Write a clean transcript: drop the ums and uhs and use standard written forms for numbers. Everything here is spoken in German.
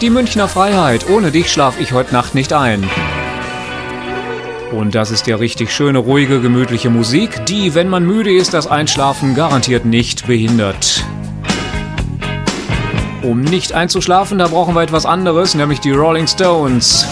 die Münchner Freiheit. Ohne dich schlaf ich heute Nacht nicht ein. Und das ist ja richtig schöne, ruhige, gemütliche Musik, die, wenn man müde ist, das Einschlafen garantiert nicht behindert. Um nicht einzuschlafen, da brauchen wir etwas anderes, nämlich die Rolling Stones.